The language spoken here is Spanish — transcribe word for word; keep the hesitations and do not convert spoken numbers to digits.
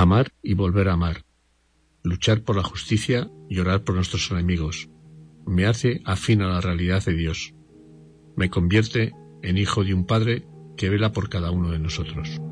amar y volver a amar, luchar por la justicia y orar por nuestros enemigos. Me hace afín a la realidad de Dios. Me convierte en hijo de un Padre que vela por cada uno de nosotros.